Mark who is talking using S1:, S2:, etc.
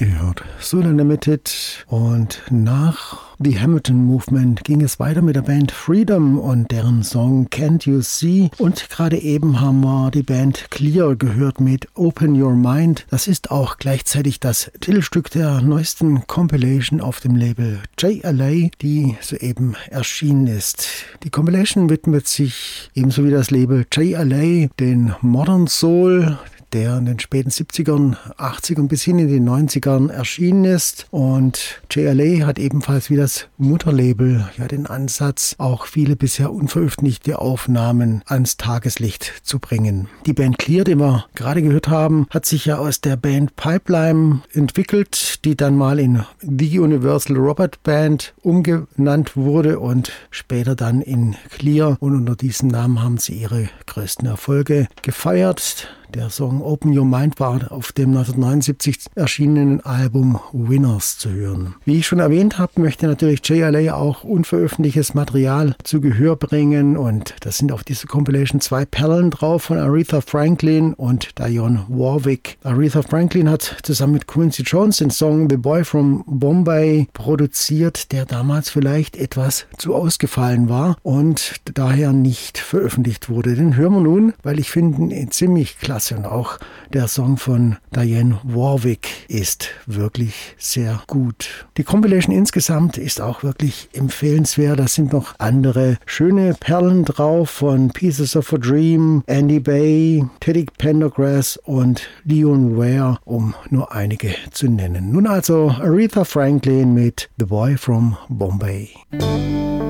S1: Ihr hört Soul Unlimited und nach The Hamilton Movement ging es weiter mit der Band Freedom und deren Song Can't You See, und gerade eben haben wir die Band Clear gehört mit Open Your Mind. Das ist auch gleichzeitig das Titelstück der neuesten Compilation auf dem Label JLA, die soeben erschienen ist. Die Compilation widmet sich ebenso wie das Label JLA den Modern Soul, der in den späten 70ern, 80ern bis hin in die 90ern erschienen ist. Und JLA hat ebenfalls wie das Mutterlabel den Ansatz, auch viele bisher unveröffentlichte Aufnahmen ans Tageslicht zu bringen. Die Band Clear, die wir gerade gehört haben, hat sich ja aus der Band Pipeline entwickelt, die dann mal in The Universal Robot Band umgenannt wurde und später dann in Clear. Und unter diesem Namen haben sie ihre größten Erfolge gefeiert. Der Song Open Your Mind war auf dem 1979 erschienenen Album Winners zu hören. Wie ich schon erwähnt habe, möchte natürlich JLA auch unveröffentlichtes Material zu Gehör bringen, und da sind auf dieser Compilation 2 Perlen drauf von Aretha Franklin und Dionne Warwick. Aretha Franklin hat zusammen mit Quincy Jones den Song The Boy from Bombay produziert, der damals vielleicht etwas zu ausgefallen war und daher nicht veröffentlicht wurde. Den hören wir nun, weil ich finde ihn ziemlich klasse. Und auch der Song von Dionne Warwick ist wirklich sehr gut. Die Compilation insgesamt ist auch wirklich empfehlenswert. Da sind noch andere schöne Perlen drauf von Pieces of a Dream, Andy Bay, Teddy Pendergrass und Leon Ware, um nur einige zu nennen. Nun also Aretha Franklin mit The Boy from Bombay.